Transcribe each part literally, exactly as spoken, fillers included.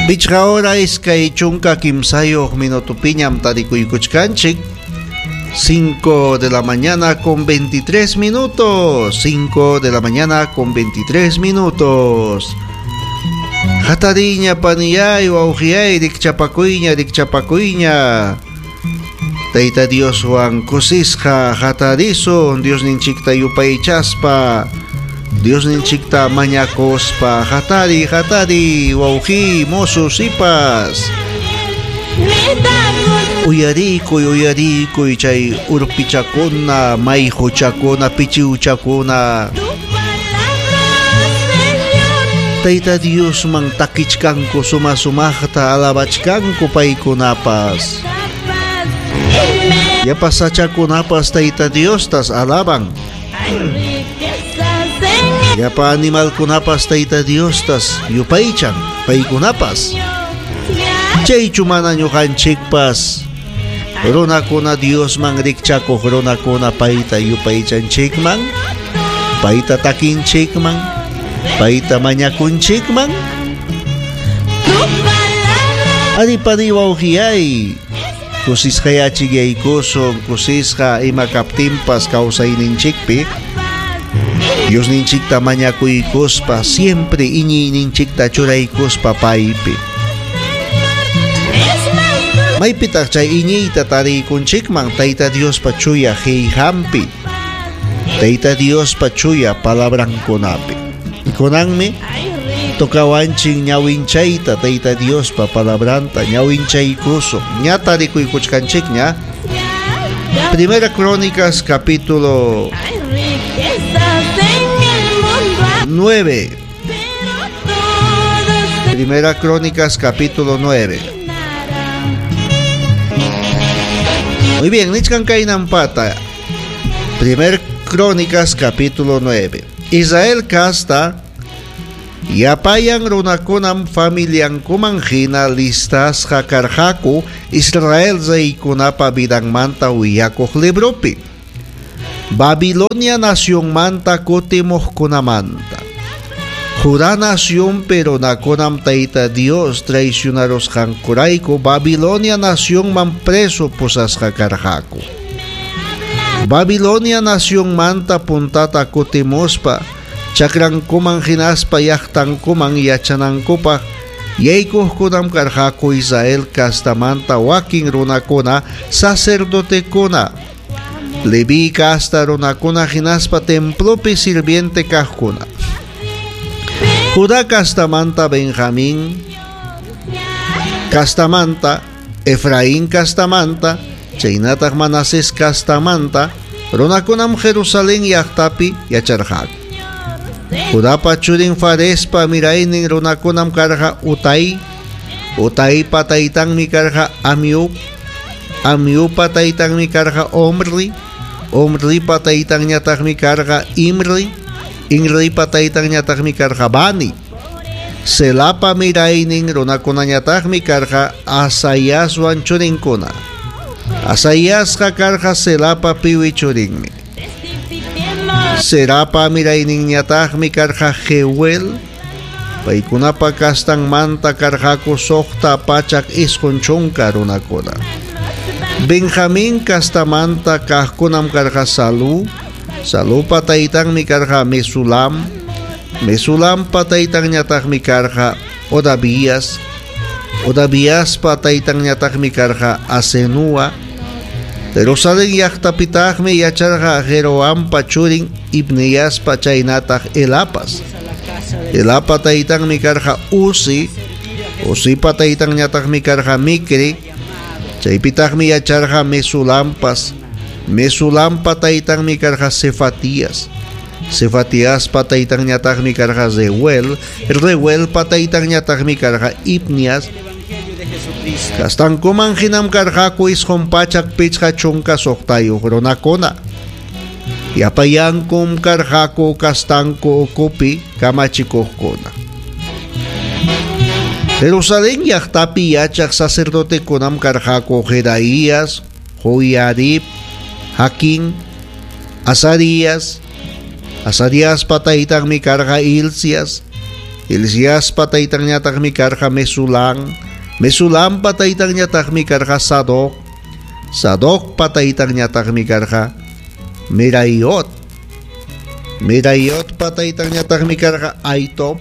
Bichka hora iskay chunka kimsayo minuto piñam tarikuy kuchkanchik. cinco de la mañana con veintitrés minutos. cinco de la mañana con veintitrés minutos. Hatariña paniyay wawhiyay rikchapakuyña rikchapakuyña. Tayta Dios wan kusisqa hatarisun Dios ninchikta yupaychaspa. Dios ninchikta mañakospa hatari hatari wawhi mosu sipas. Uyarikuy uyarikuy chay urpichakuna mayhuchakuna pichiuchakuna. Tayta Dios man takichkanku suma sumaqta alabachkanku paykunapas. Yapasachakunapas Tayta Dios tas alaban. Yapa animalkunapas Tayta Dios tas yupaychan paykunapas. Chaychu mana ñuqanchikpas runakuna Dios man rikchakuq runakuna payta yupaychanchikman, payta takinchikman, payta mañakunchikman. Adipani wawhiyay kusisqa yachigaykusun kusisqa ima kaptinpas kawsayninchikpi Dios ninchikta mañakuykuspa siempre iñiy ninchikta churaykuspa paypi. Maypitaq chay iñiyta tariykunchikman Tayta Dios pa chuya qillqanpi, Tayta Dios pa chuya palabrankunapi. Kunanmi tukawanchik ñawinchayta Tayta Dios pa palabranta ñawinchaykusun ña tarikuykuchkanchikña. Primera Crónicas capítulo nueve. Primera Crónicas capítulo nueve. Muy bien, nichkan kainan pata. Primer Crónicas capítulo nueve. Israel kasta yapayan runakunam familian kumanjina listas hakarhaku Israel zaykunapa bidangmanta wiyakuq libropi. Babilonia nación manta kutimuq kunamanta. Judá nación pero nakunam Tayta Dios traicionaros hankurayku Babilonia nación man preso pusasqa karqaku. Babilonia nación manta puntata kutimuspa chakrankuman hinaspa llaqtankuman yachanankupaq yaykuqkunam karqaku Israel kastamanta wakin runakuna sacerdotekuna Leví kasta runakuna hinaspa templopi sirviente kaqkuna. Judá kastamanta Benjamín kastamanta Efraín kastamanta chaynataq Manasés kastamanta runakunam Jerusalén llaqtapi yacharqaku. Judapa churin Farespa miraynin runakunam karqa Utay, Utaypa taytanmi karqa Amiub, Amiupa taytanmi karqa Omri, Omripa taytanñataqmi karqa Imri, Imripa taytanñataqmi karqa Bani. Selapa miraynin runakunañataqmi karqa Asayaswan churinkuna. Asayasqa karqa Selapa piwi churinmi. Serapa mirayninñataqmi karqa Jeuel, paykunapa kastanmanta karqaku soqta pachak isqun chunka runakuna. Benjamín kastamanta kaqkunam karqa Salu, Salupa taytanmi karqa Mesulam, Mesulampa taytanñataqmi karqa Odavías, Odavíaspa taytanñataqmi karqa Asenúa. Jerusalén llaqtapitaqmi yacharqa Jeroampa churin Ibniaspa chaynataq Elapas. Elapa taytanmi karqa Uzi, Uzipa taytanñataqmi karqa Mikri, chaypitaqmi yacharqa Mesulampas, Mesulampa taytanmi karqa Cefatías, Cefatiaspa taytanñataqmi karqa Reuel, Reuelpa taytanñataqmi karqa Ibnias. Kastankuman hinam karqaku isqun pachak pichqa chunka soqtayuq runakuna. Yapayankum karqaku kastanku ukupi kamachikuqkuna. Jerusalén llaqtapi yachaq sacerdotekunam karqaku Jedaías, Joiarib, Jaquín, Azarías, Azaríaspa taytanmi karqa Hilcias, Hilcias pataytang niyatak mi karka Mesulam, Mesulam pataytang niyatak mi karka Sadok, Sadok pataytang niyatak mi karka Merayot, Merayot pataytang niyatak mi karka Aitop.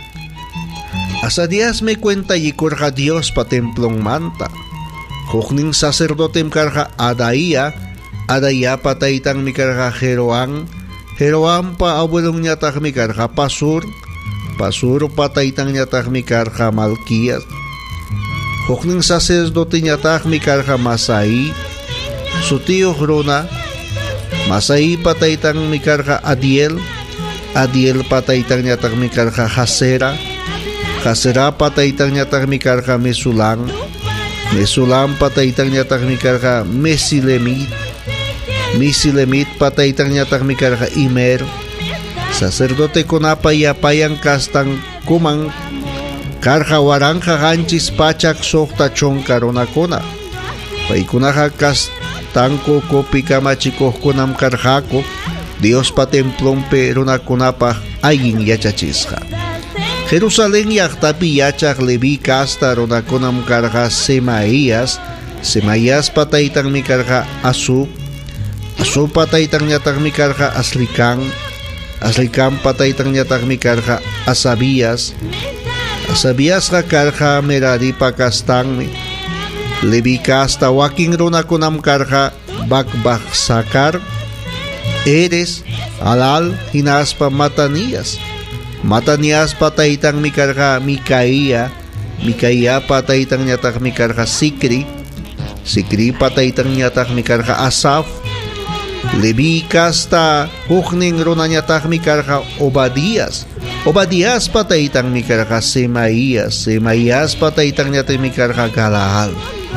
Asa días me cuenta yikurka Dios pa templong manta. Hukning sacerdotem karka Adaya, Adaya pataytang mi karka Jeroam, Jeroam pa abuelong niyatak mi karka Pasur, Pasur pataytang niyatak mi karka Malkiyas. Hukning sacerdote niyatak mi karka Masai, Sutiyo Hrona, Masai pataytang mi karka Adiel, Adiel pataytang niyatak mi karka Hasera, Hasera pataytang niyatak mi karka Mesulam, Mesulam pataytang niyatak mi karka Mesilemit, Mesilemit pataytang niyatak mi karka Imer. Sacerdote kunapayapayang kastang kumang karka warang kakanchis pachak sokta chonka ronakuna. Paikunaka kastang ko kopi kamachikoh kunam karhako, Dios patemplong pe ronakunapa aying yachachisha. Jerusalén yaktapi yachak Levi kasta ronakunam karka Semaías, Semaías pataytang mi karka Asub, Asub pataytang niyatak mi karka Aslikang, Aslikang pataytang niyatak mi karka Asabías, Asabías ka karka Merari pakastang mi, Levi kasta waking ronakunam karka Bakbak Sakar, Eres, Alal, hinaspa Matanías, Matanías pataytang mi karka Mikaía, Mikaía pataytang niyatak mi karka Sikri, Sikri pataytang niyatak mi karka Asaf, Levi kasta hukning rona niyatak mi karka Obadias, Obadias pataytang mi karka Semaías, Semaías pataytang niyatak mi karka Galaal.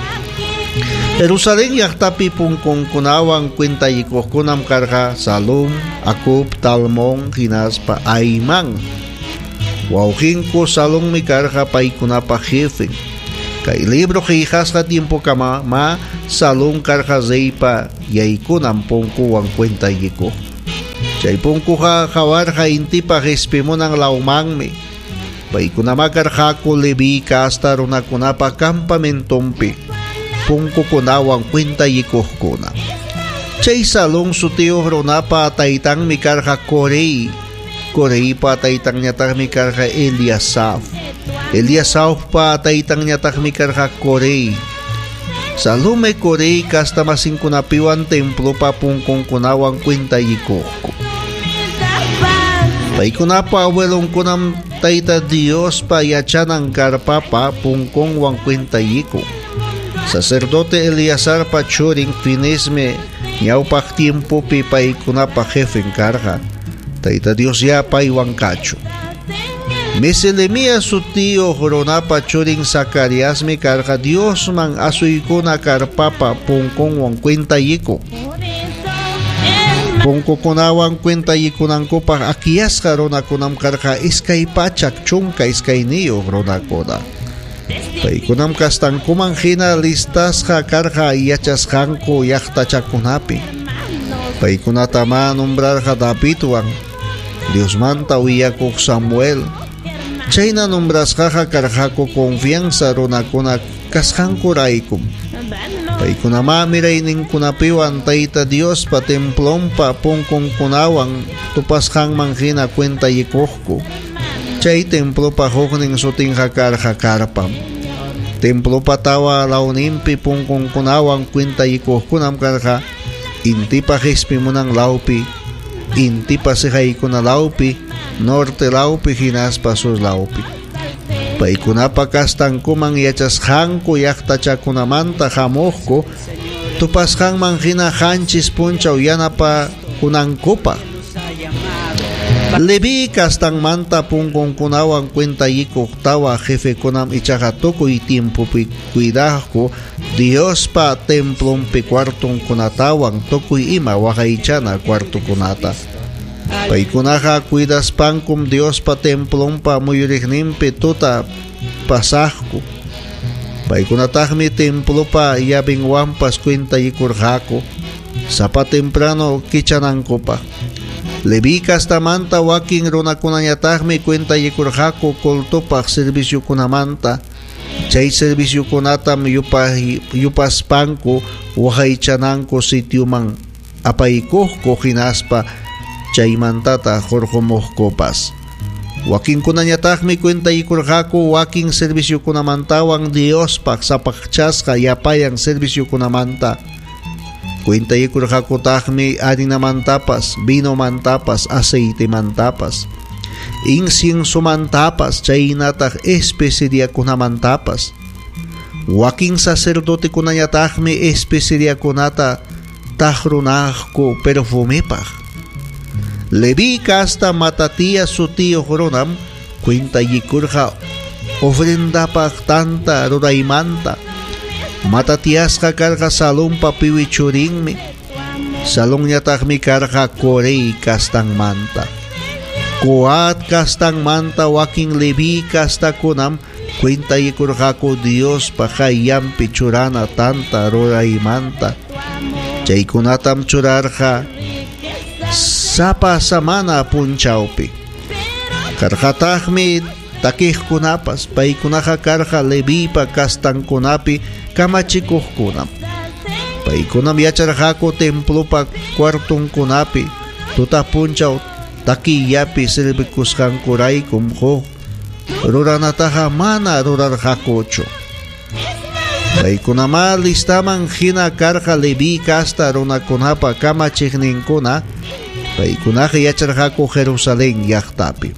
Jerusalén yaktapi pungkong kunawang kwenta yikoh kunam karka Salum, Akub, Talmong, hinaspa Aimang. Wauhin ko Salong mi karka pay kunapa jefeng. Kay libro hijas ka tiempo kama ma Salong karka zeipa yay kunam pungkuwang kwenta yikoh. Chay pungku ka kawar ka inti pa respe mo ng laumang mi. Pay kunama karka ko Levi kasta runa kunapa kampamentompi. Pungko kunawang kwenta yikoh kuna. Chay Salong sutiyo rona pa taytang mi karka Korei. Korei pa taytang niyatak mi karka Eliasaf. Eliasaf pa taytang niyatak mi karka Korei. Salong may Korei kasta masing kunapiwan templo pa pungkong kunawang kwenta yikoh ko. Pay kunapa awelong kunam tayta Dios pa yachan ang karpa pa pungkong wang kwenta yikoh. Sacerdote Eleazar pachuring finesme niyaw pak tiempo pipay kunapa jefeng karga. Tayta Dios ya pay wangkacho. Meselemia su tío jorona pachuring Zacarias me karga Dios mang asoy kuna karpapa pungkong wang kwenta yiko. Pungko kunawang kwenta yiko ng kupang akiyas karona kunam karga iskay pachak chungka iskay niyo rona koda. Pay kunam kastang kumanghina listas ka karka iyachas kanko yakta chakunapi. Pay kunatama nombrar ka Davidwang, Dios manta uyakok Samuel. Chay na nombras ka ka karka ko konfiansa rona kuna kaskanko raikum. Pay kunama miraining kunapiwan tayta Dios pa templom pa pungkong kunawang tupas kang manghina kwenta yikohko. Chay templo pa hukning suting kakarka karpam. Templo patawa launimpi pungkong kunawang kwenta yikoh kunam karka. Inti pa hispi mo ng laupi. Inti pa sihay ko na laupi. Norte laupi hinas pa sus laupi. Pay kunapakastang kumang yachas hang ko yakta cha kunamanta hamohko. Tupas kang manghina hanchis punchaw yana pa kunang kupa. Levi kastang manta pungkong kunawang kwenta yikoh tawa jefe kunam ichakatuko itimpo cuidahko Dios pa templong pi kwartong kunatawang tokoy ima wakaichana kwarto kunata. Pay kunaka cuidas pangkum Dios pa templong pa muyuriknim pi tuta pasahko. Pay kunatahmi templo pa yabing wampas kwenta yikurhako. Sa pa temprano kichanang ko pa. Levi kastamanta wakin runakunañataqmi cuenta yikurqaku kultupak servicio kunamanta. Chay servicio kunatam yupaspanku waqaychananku sitioman apaykuqku hinaspa chaymantata hurqumuqkupas. Wakin kunañataqmi cuenta yikurqaku wakin servicio kunamantawan Diospak sapaqchasqa yapayang servicio kunamanta. Cuenta yikurqakutaqmi harinamantapas, vinomantapas, aceitemantapas, inciensomantapas, chaynataq especeriakunamantapas. Wakin sacerdote kunañataqmi especeriakunata tahrunaqku perfumepaq. Levi kasta Matatías su tío runam cuenta yikurqa ofrendapaq tanta ruraymanta. Matatíasqa karqa Salumpa piwi churinmi, Salunñataqmi karqa Corey kastanmanta. Coat kastanmanta wakin Levi kastakunam cuenta yikurqaku Diospa hayllampi churana tanta ruraymanta. Chaykunatam churarqa sapa samana punchawpi. Karqataqmi takiqkunapas paykunaqa karqa Levipa kastankunapi kamachikuqkunam. Paykunam yacharqaku templopa cuartunkunapi tuta punchaw takillapi sirvikusqankuraykum huk ruranataqa mana rurarqakuchu. Paykunama listaman hina karqa Levi kasta runakunapa kamachiqninkuna. Paykunaqa yacharqaku Jerusalén llaqtapi.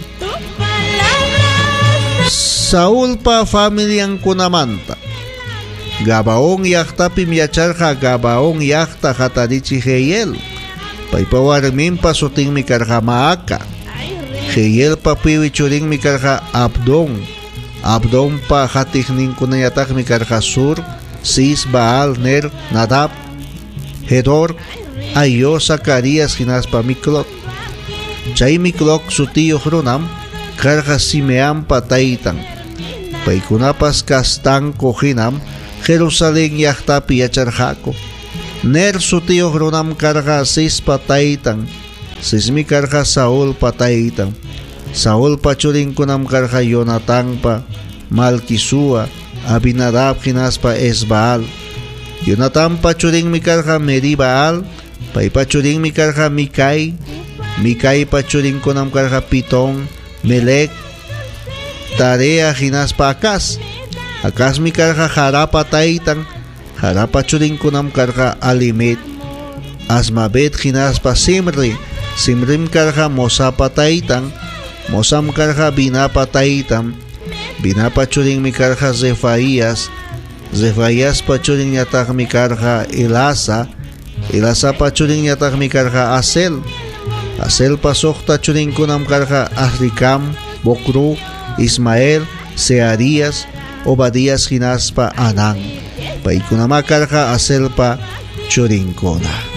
Saulpa familiankunamanta Gabaon llaqtapim yacharqa Gabaon llaqta hatarichi Jehiel. Paypa warminpa sutinmi karqa Maaca. Jehielpa piwi churinmi karqa Abdon. Abdonpa hatiqninkunallataqmi karqa Sur, Cis, Baal, Ner, Nadab, Hedor, Ayo, Zacarías hinaspa Miklot. Chay Miklot su tío runam karqa Simeampa taytan. Paykunapas kastanku hinam Jerusalén llaqtapi yacharqaku. Ner su tío runam karqa Cispa taytan. Cismi karqa Saulpa taytan. Saulpa churinkunam karqa Jonatanpa, Malquisua, Abinadab hinaspa Esbaal. Jonatanpa churinmi karqa Meribaal. Paypa churinmi karqa Micay. Micaypa churinkunam karqa Pitón, Melec, Tarea hinaspa Acaz. Acazmi karqa Jarapa taytan. Jarapa churinkunam karqa Alimet. Asmabet hinaspa Simri. Simrim karqa Mosapa taytan. Mosam karqa Binapa taytan. Binapa churinmi karqa Zefaías. Zefaíaspa churinñataqmi karqa Elasa. Elasapa churinñataqmi karqa Asel. Aselpa suqta churinkunam karqa Azricam, Bocru, Ismael, Searías, Obadías hinaspa Anán. Paykunama karqa Aselpa churinkuna.